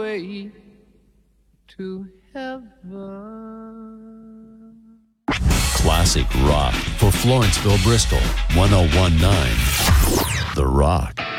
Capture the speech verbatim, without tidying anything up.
way to heaven. Classic rock for Florenceville, Bristol. one oh one point nine The Rock.